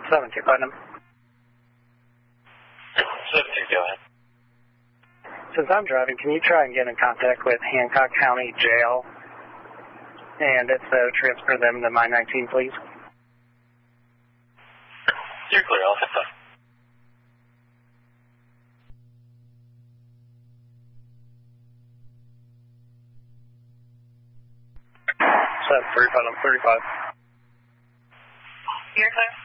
7-2, Putnam. 7-2, go ahead. Since I'm driving, can you try and get in contact with Hancock County Jail? And if so, transfer them to my 19, please. You're clear, I'll hit that. 7-3, Putnam, 35. You're clear.